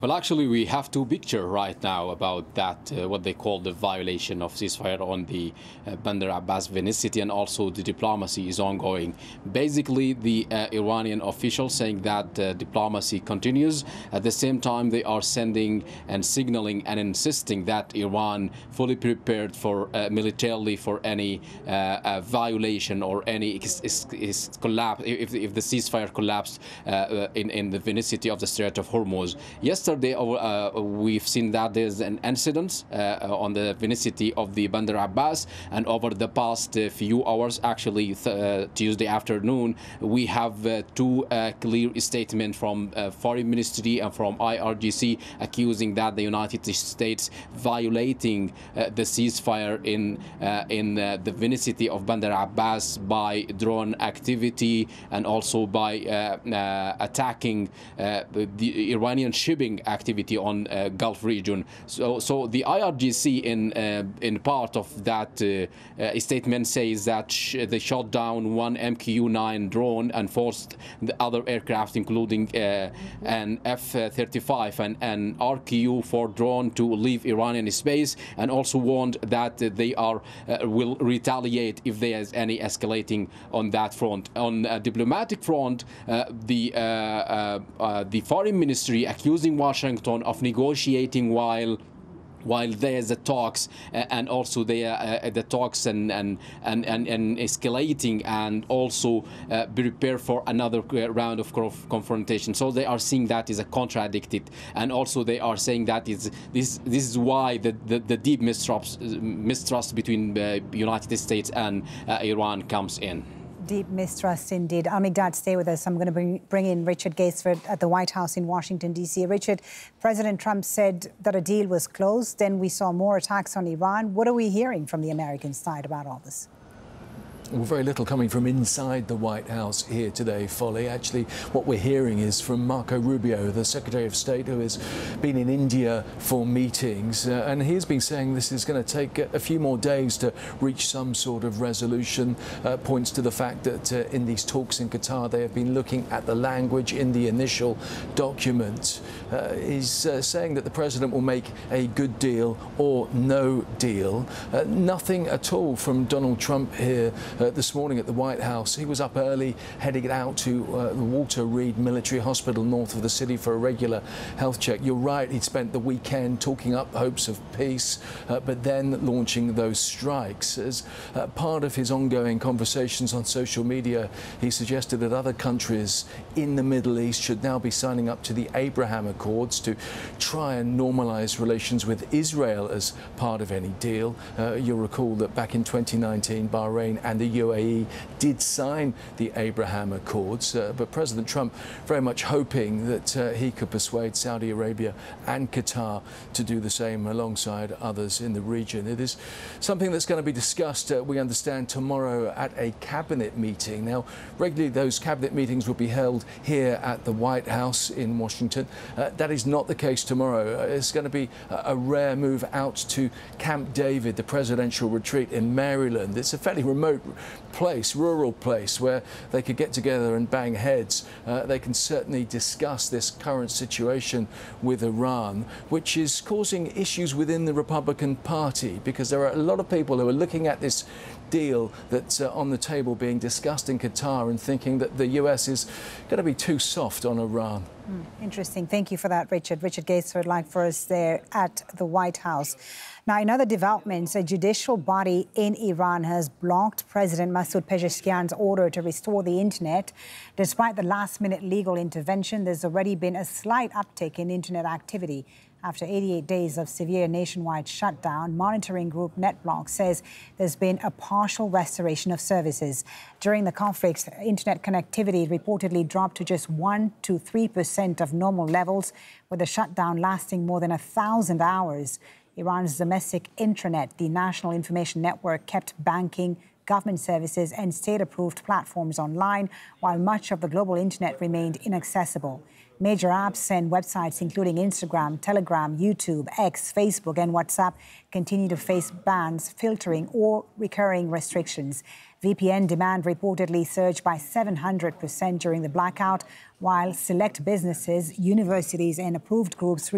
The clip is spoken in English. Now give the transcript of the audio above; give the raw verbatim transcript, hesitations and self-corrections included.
Well, actually, we have two pictures right now about that, uh, what they call the violation of ceasefire on the uh, Bandar Abbas vicinity, and also the diplomacy is ongoing. Basically, the uh, Iranian officials saying that uh, diplomacy continues. At the same time, they are sending and signaling and insisting that Iran fully prepared for uh, militarily for any uh, uh, violation or any is, is, is collapse if, if the ceasefire collapsed uh, in, in the vicinity of the Strait of Hormuz. Yesterday, Yesterday, uh, we've seen that there's an incident uh, on the vicinity of the Bandar Abbas, and over the past uh, few hours, actually th uh, Tuesday afternoon, we have uh, two uh, clear statements from uh, Foreign Ministry and from I R G C accusing that the United States violating uh, the ceasefire in uh, in uh, the vicinity of Bandar Abbas by drone activity and also by uh, uh, attacking uh, the Iranian shipping activity on uh, Gulf region. So, so the I R G C in uh, in part of that uh, uh, statement says that sh they shot down one M Q nine drone and forced the other aircraft, including uh, an F thirty-five and an R Q four drone, to leave Iranian space, and also warned that uh, they are uh, will retaliate if there is any escalating on that front. On a diplomatic front, uh, the uh, uh, uh, the foreign ministry accusing Washington of negotiating while while there's the talks uh, and also the uh, the talks and and, and and and escalating, and also uh, be prepared for another round of confrontation. So they are seeing that is a contradicted, and also they are saying that is this this is why the the, the deep mistrust mistrust between the United States and uh, Iran comes in. Deep mistrust indeed. Al-Mikdad, stay with us. I'm going to bring, bring in Richard Gaisford at the White House in Washington, D C Richard, President Trump said that a deal was closed. Then we saw more attacks on Iran. What are we hearing from the American side about all this? Well, very little coming from inside the White House here today, Folly. Actually, what we're hearing is from Marco Rubio, the Secretary of State, who has been in India for meetings, uh, and he's been saying this is going to take a few more days to reach some sort of resolution. Uh, points to the fact that uh, in these talks in Qatar, they have been looking at the language in the initial document. Uh, he's uh, saying that the president will make a good deal or no deal. Uh, nothing at all from Donald Trump here. Uh, this morning at the White House. He was up early, heading out to uh, the Walter Reed Military Hospital north of the city for a regular health check. You're right, he'd spent the weekend talking up hopes of peace, uh, but then launching those strikes. As uh, part of his ongoing conversations on social media, he suggested that other countries in the Middle East should now be signing up to the Abraham Accords to try and normalize relations with Israel as part of any deal. Uh, you'll recall that back in twenty nineteen, Bahrain and the U A E did sign the Abraham Accords, uh, but President Trump very much hoping that uh, he could persuade Saudi Arabia and Qatar to do the same alongside others in the region. It is something that's going to be discussed, uh, we understand, tomorrow at a cabinet meeting. Now, regularly those cabinet meetings will be held here at the White House in Washington. Uh, that is not the case tomorrow. Uh, it's going to be a, a rare move out to Camp David, the presidential retreat in Maryland. It's a fairly remote place, rural place, where they could get together and bang heads. Uh, they can certainly discuss this current situation with Iran, which is causing issues within the Republican Party, because there are a lot of people who are looking at this deal that's uh, on the table being discussed in Qatar and thinking that the U S is going to be too soft on Iran. Mm, interesting. Thank you for that, Richard. Richard Gaisford, live for us there at the White House. Now, in other developments, a judicial body in Iran has blocked President Masoud Pezeshkian's order to restore the internet. Despite the last-minute legal intervention, there's already been a slight uptick in internet activity. After eighty-eight days of severe nationwide shutdown, monitoring group NetBlocks says there's been a partial restoration of services. During the conflicts, internet connectivity reportedly dropped to just one to three percent of normal levels, with the shutdown lasting more than a thousand hours. Iran's domestic intranet, the National Information Network, kept banking, government services and state-approved platforms online, while much of the global internet remained inaccessible. Major apps and websites, including Instagram, Telegram, YouTube, X, Facebook and WhatsApp, continue to face bans, filtering or recurring restrictions. V P N demand reportedly surged by seven hundred percent during the blackout, while select businesses, universities and approved groups